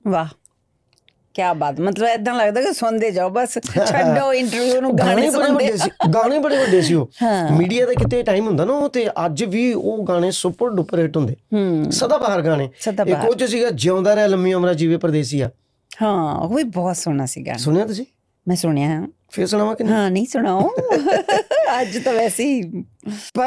ਵਾਹ, ਕਿਆ ਬਾਤ। ਮਤਲਬ ਏਦਾਂ ਲੱਗਦਾ ਕਿ ਸੁਣਦੇ ਜਾਓ ਬਸ, ਛੱਡੋ ਇੰਟਰਵਿਊ ਨੂੰ, ਗਾਣੇ ਸੁਣਦੇ। ਗਾਣੇ ਬੜੇ ਵੱਡੇ ਸੀ ਉਹ। ਹਾਂ। ਮੀਡੀਆ ਦਾ ਕਿਤੇ ਟਾਈਮ ਹੁੰਦਾ ਨਾ ਉਹ, ਤੇ ਅੱਜ ਵੀ ਉਹ ਗਾਣੇ ਸੁਪਰ ਡੁਪਰ ਹਿੱਟ ਹੁੰਦੇ, ਸਦਾਬਹਾਰ ਗਾਣੇ। ਇੱਕ ਉਹ 'ਚ ਸੀਗਾ ਜਿਉਂਦਾ ਰਹਿ ਲੰਮੀ ਉਮਰਾਂ ਜੀਵੇ ਪਰਦੇਸੀਆ। ਹਾਂ, ਉਹ ਵੀ ਬਹੁਤ ਸੋਹਣਾ ਸੀ ਗਾਣਾ। ਸੁਣਿਆ ਤੁਸੀਂ? ਮੈਂ ਸੁਣਿਆ। ਫਿਰ ਸੁਣਾਵਾਂ ਕਿ ਨਹੀਂ? ਹਾਂ, ਨਹੀਂ ਸੁਣਾਓ। ਅੱਜ ਤਾਂ ਵੈਸੇ ਹੀ